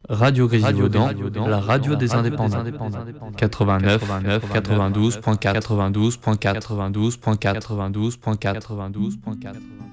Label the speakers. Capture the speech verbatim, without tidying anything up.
Speaker 1: Radio Grésivaudan, la radio des indépendants. quatre-vingt-neuf, quatre-vingt-douze point quatre, quatre-vingt-douze point quatre, quatre-vingt-douze point quatre, quatre-vingt-douze point quatre, quatre-vingt-douze point quatre.